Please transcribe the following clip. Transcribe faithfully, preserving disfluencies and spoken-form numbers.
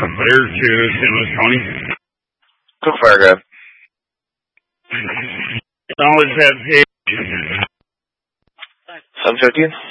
Bears to Saint Louis County. Go fire, guy. Knowledge that page. seven fifteen.